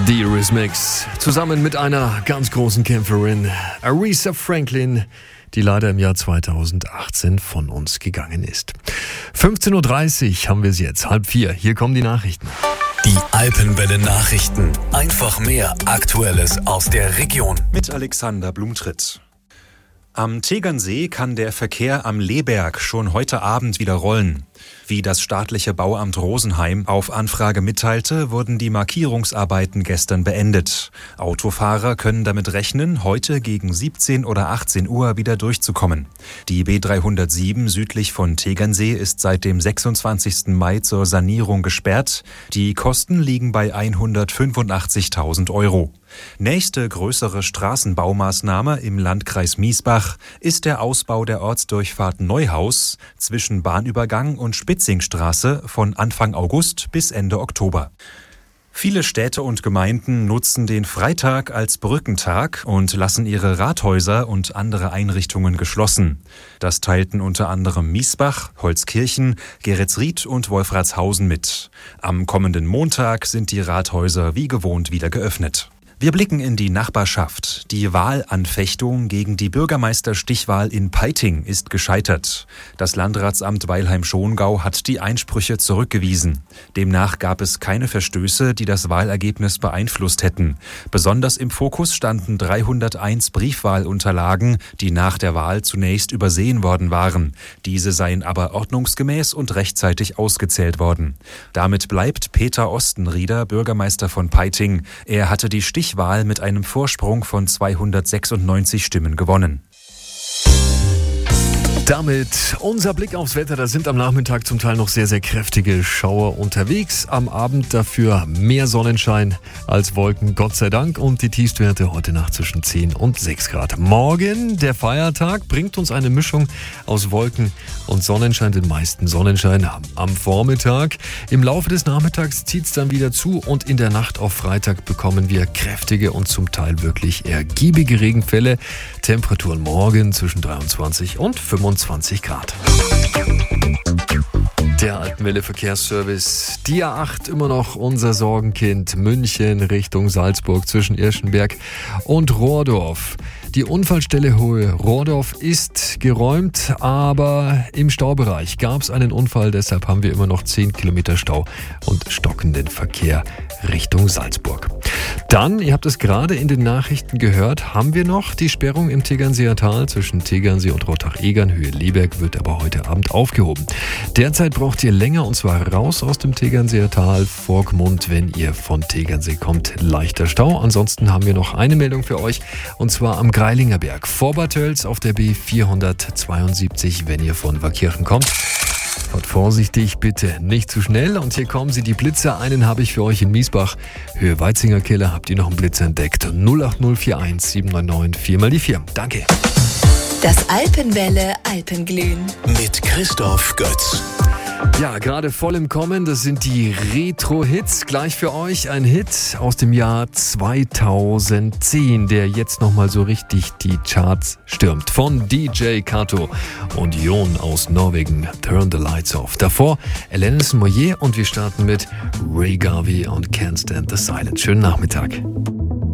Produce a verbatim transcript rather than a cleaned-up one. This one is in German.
Die Eurythmics zusammen mit einer ganz großen Kämpferin, Aretha Franklin, die leider im Jahr zweitausendachtzehn von uns gegangen ist. fünfzehn Uhr dreißig haben wir es jetzt, halb vier. Hier kommen die Nachrichten. Die Alpenwelle Nachrichten. Einfach mehr Aktuelles aus der Region. Mit Alexander Blumtritt. Am Tegernsee kann der Verkehr am Lehberg schon heute Abend wieder rollen. Wie das staatliche Bauamt Rosenheim auf Anfrage mitteilte, wurden die Markierungsarbeiten gestern beendet. Autofahrer können damit rechnen, heute gegen siebzehn oder achtzehn Uhr wieder durchzukommen. Die B dreihundertsieben südlich von Tegernsee ist seit dem sechsundzwanzigsten Mai zur Sanierung gesperrt. Die Kosten liegen bei hundertfünfundachtzigtausend Euro. Nächste größere Straßenbaumaßnahme im Landkreis Miesbach ist der Ausbau der Ortsdurchfahrt Neuhaus zwischen Bahnübergang und Spitzingstraße von Anfang August bis Ende Oktober. Viele Städte und Gemeinden nutzen den Freitag als Brückentag und lassen ihre Rathäuser und andere Einrichtungen geschlossen. Das teilten unter anderem Miesbach, Holzkirchen, Geretsried und Wolfratshausen mit. Am kommenden Montag sind die Rathäuser wie gewohnt wieder geöffnet. Wir blicken in die Nachbarschaft. Die Wahlanfechtung gegen die Bürgermeisterstichwahl in Peiting ist gescheitert. Das Landratsamt Weilheim-Schongau hat die Einsprüche zurückgewiesen. Demnach gab es keine Verstöße, die das Wahlergebnis beeinflusst hätten. Besonders im Fokus standen dreihunderteins Briefwahlunterlagen, die nach der Wahl zunächst übersehen worden waren. Diese seien aber ordnungsgemäß und rechtzeitig ausgezählt worden. Damit bleibt Peter Ostenrieder Bürgermeister von Peiting. Er hatte die Stichwahl Wahl mit einem Vorsprung von zweihundertsechsundneunzig Stimmen gewonnen. Damit unser Blick aufs Wetter. Da sind am Nachmittag zum Teil noch sehr, sehr kräftige Schauer unterwegs. Am Abend dafür mehr Sonnenschein als Wolken, Gott sei Dank. Und die Tiefstwerte heute Nacht zwischen zehn und sechs Grad. Morgen, der Feiertag, bringt uns eine Mischung aus Wolken und Sonnenschein, den meisten Sonnenschein am Vormittag. Im Laufe des Nachmittags zieht es dann wieder zu und in der Nacht auf Freitag bekommen wir kräftige und zum Teil wirklich ergiebige Regenfälle. Temperaturen morgen zwischen dreiundzwanzig und fünfundzwanzig Grad. Der Alpenwelle Verkehrsservice, die A acht immer noch unser Sorgenkind, München Richtung Salzburg zwischen Irschenberg und Rohrdorf. Die Unfallstelle Hohe Rohrdorf ist geräumt, aber im Staubereich gab es einen Unfall, deshalb haben wir immer noch zehn Kilometer Stau und stockenden Verkehr Richtung Salzburg. Dann, ihr habt es gerade in den Nachrichten gehört, haben wir noch die Sperrung im Tegernseer Tal zwischen Tegernsee und Rottach-Egern, Höhe Leberg, wird aber heute Abend aufgehoben. Derzeit braucht ihr länger, und zwar raus aus dem Tegernseer Tal, Vorgmund, wenn ihr von Tegernsee kommt, leichter Stau. Ansonsten haben wir noch eine Meldung für euch, und zwar am Greilinger Berg, vor Bad Tölz auf der B vierhundertzweiundsiebzig, wenn ihr von Waakirchen kommt. Fahrt vorsichtig, bitte nicht zu schnell. Und hier kommen sie, die Blitzer. Einen habe ich für euch in Miesbach. Höhe Weitzinger Keller, habt ihr noch einen Blitzer entdeckt? null acht null vier eins sieben neun neun vier mal die vier. Danke. Das Alpenwelle Alpenglühen. Mit Christoph Götz. Ja, gerade voll im Kommen, das sind die Retro-Hits. Gleich für euch ein Hit aus dem Jahr zweitausendzehn, der jetzt nochmal so richtig die Charts stürmt. Von D J Kato und Jon aus Norwegen, Turn the Lights Off. Davor Alanis Moyer und wir starten mit Ray Garvey und Can't Stand the Silence. Schönen Nachmittag.